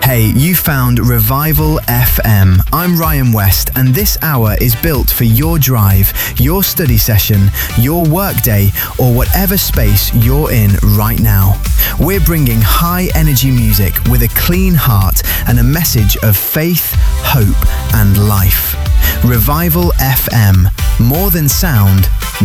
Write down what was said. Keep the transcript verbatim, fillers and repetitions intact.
Hey, you found Revival F M. I'm Ryan West, and this hour is built for your drive, your study session, your workday, or whatever space you're in right now. We're bringing high energy music with a clean heart and a message of faith, hope, and life. Revival F M. More than sound,